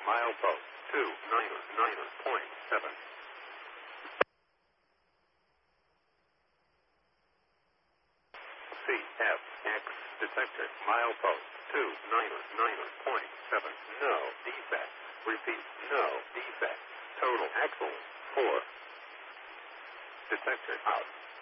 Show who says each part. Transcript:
Speaker 1: Milepost 299.7. CFX detected. Milepost 299.7. No defects. Repeat, no defects. Total axle 4. Detector out.